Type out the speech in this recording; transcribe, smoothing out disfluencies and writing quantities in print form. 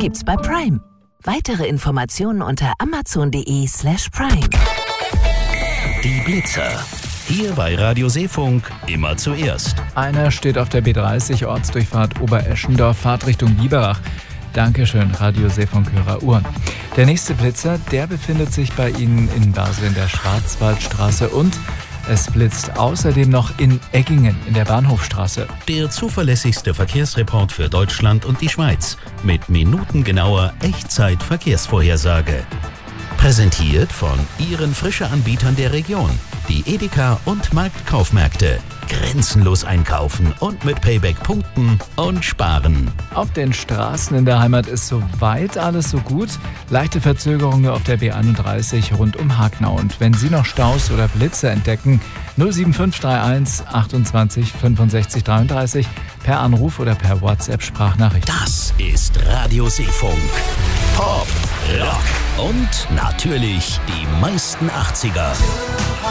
gibt's bei Prime. Weitere Informationen unter amazon.de/prime. Die Blitzer. Hier bei Radio Seefunk immer zuerst. Einer steht auf der B30 Ortsdurchfahrt Obereschendorf, Fahrtrichtung Biberach. Dankeschön, Radio Seefunk-Hörer Uhren. Der nächste Blitzer, der befindet sich bei Ihnen in Basel in der Schwarzwaldstraße und es blitzt außerdem noch in Eggingen in der Bahnhofstraße. Der zuverlässigste Verkehrsreport für Deutschland und die Schweiz mit minutengenauer Echtzeit-Verkehrsvorhersage. Präsentiert von Ihren Frische-Anbietern der Region, die Edeka und Marktkaufmärkte. Grenzenlos einkaufen und mit Payback punkten und sparen. Auf den Straßen in der Heimat ist soweit alles so gut. Leichte Verzögerungen auf der B31 rund um Hagnau. Und wenn Sie noch Staus oder Blitze entdecken, 07531 28 65 33 per Anruf oder per WhatsApp-Sprachnachricht. Das ist Radio Seefunk. Pop, Rock und natürlich die meisten 80er.